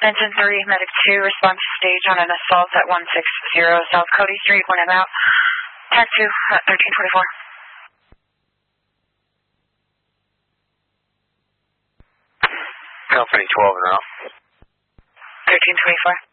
Benton 3, Medic 2, respond to stage on an assault at 160 South Cody Street when I'm out. Tag 2 at 1324. Company 12 and out. 1324.